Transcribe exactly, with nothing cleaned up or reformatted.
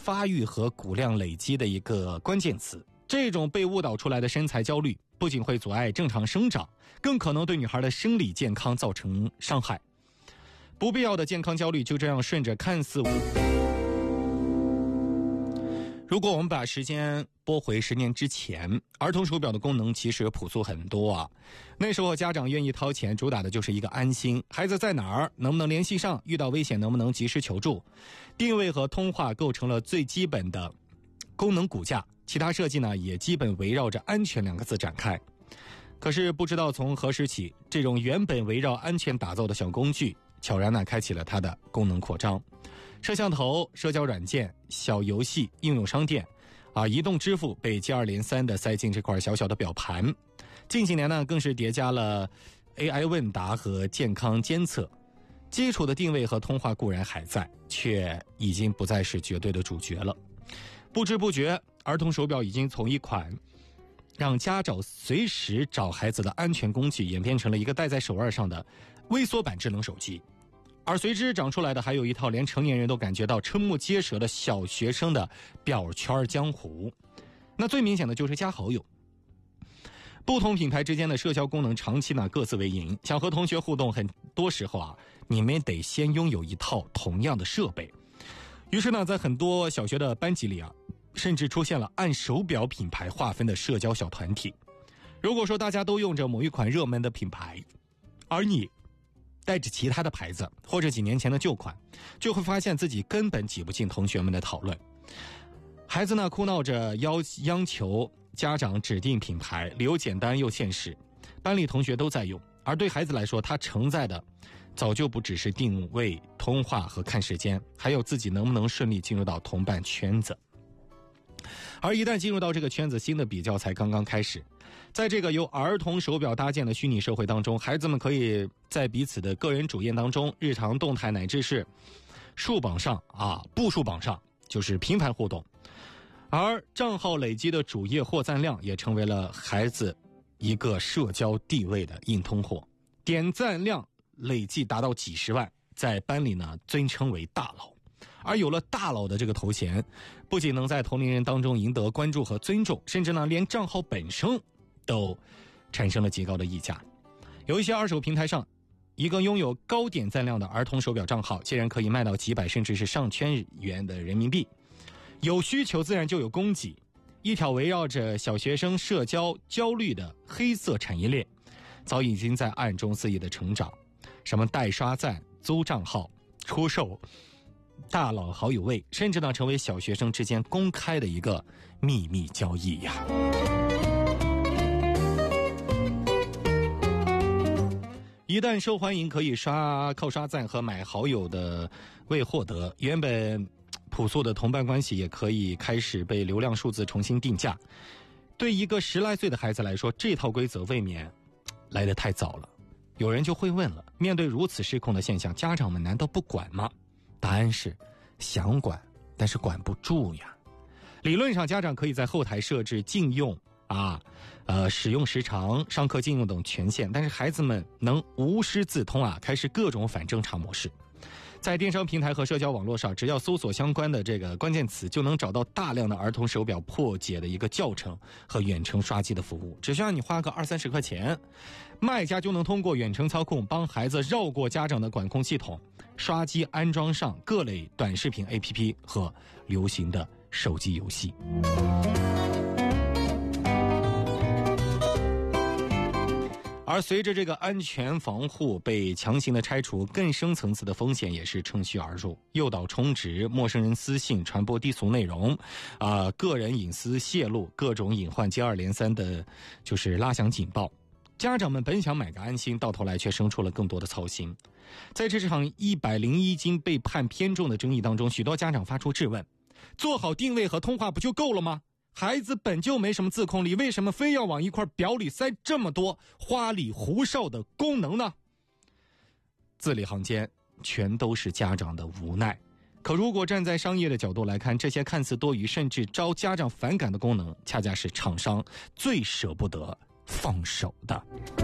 发育和骨量累积的一个关键词。这种被误导出来的身材焦虑，不仅会阻碍正常生长，更可能对女孩的生理健康造成伤害。不必要的健康焦虑就这样顺着看似无。如果我们把时间拨回十年之前，儿童手表的功能其实朴素很多啊。那时候家长愿意掏钱，主打的就是一个安心，孩子在哪儿，能不能联系上，遇到危险能不能及时求助。定位和通话构成了最基本的功能骨架，其他设计呢也基本围绕着安全两个字展开。可是不知道从何时起，这种原本围绕安全打造的小工具悄然呢开启了它的功能扩张。摄像头、社交软件、小游戏、应用商店啊，移动支付被接二连三地塞进这块小小的表盘。近几年呢更是叠加了 A I 问答和健康监测。基础的定位和通话固然还在，却已经不再是绝对的主角了。不知不觉，儿童手表已经从一款让家长随时找孩子的安全工具，演变成了一个戴在手腕上的微缩版智能手机。而随之长出来的还有一套连成年人都感觉到瞠目结舌的小学生的表圈江湖。那最明显的就是加好友。不同品牌之间的社交功能长期呢各自为营，想和同学互动，很多时候啊，你们得先拥有一套同样的设备。于是呢，在很多小学的班级里啊，甚至出现了按手表品牌划分的社交小团体。如果说大家都用着某一款热门的品牌，而你带着其他的牌子或者几年前的旧款，就会发现自己根本挤不进同学们的讨论。孩子呢哭闹着要央求家长指定品牌，理由简单又现实，班里同学都在用，而对孩子来说，他承载的早就不只是定位、通话和看时间，还有自己能不能顺利进入到同伴圈子。而一旦进入到这个圈子，新的比较才刚刚开始。在这个由儿童手表搭建的虚拟社会当中，孩子们可以在彼此的个人主页当中、日常动态乃至是数榜上啊、步数榜上，就是频繁互动。而账号累积的主页获赞量也成为了孩子一个社交地位的硬通货，点赞量累计达到几十万，在班里呢尊称为大佬。而有了大佬的这个头衔，不仅能在同龄人当中赢得关注和尊重，甚至呢连账号本身都产生了极高的溢价。有一些二手平台上，一个拥有高点赞量的儿童手表账号竟然可以卖到几百甚至是上千元的人民币。有需求自然就有供给，一条围绕着小学生社交焦虑的黑色产业链早已经在暗中肆意的成长。什么代刷赞、租账号、出售大佬好友位，甚至呢成为小学生之间公开的一个秘密交易呀。一旦受欢迎，可以刷靠刷赞和买好友的位获得，原本朴素的同伴关系也可以开始被流量数字重新定价。对一个十来岁的孩子来说，这套规则未免来得太早了。有人就会问了，面对如此失控的现象，家长们难道不管吗？答案是想管，但是管不住呀。理论上，家长可以在后台设置禁用啊、呃使用时长、上课禁用等权限，但是孩子们能无师自通啊，开始各种反侦查模式。在电商平台和社交网络上，只要搜索相关的这个关键词，就能找到大量的儿童手表破解的一个教程和远程刷机的服务。只需要你花个二三十块钱，卖家就能通过远程操控帮孩子绕过家长的管控系统，刷机安装上各类短视频 A P P 和流行的手机游戏。而随着这个安全防护被强行的拆除，更深层次的风险也是趁虚而入，诱导充值、陌生人私信、传播低俗内容啊、呃、个人隐私泄露，各种隐患接二连三的就是拉响警报。家长们本想买个安心，到头来却生出了更多的操心。在这场一百零一斤被判偏重的争议当中，许多家长发出质问：做好定位和通话不就够了吗？孩子本就没什么自控力，为什么非要往一块表里塞这么多花里胡哨的功能呢？字里行间全都是家长的无奈。可如果站在商业的角度来看，这些看似多余甚至招家长反感的功能，恰恰是厂商最舍不得放手的。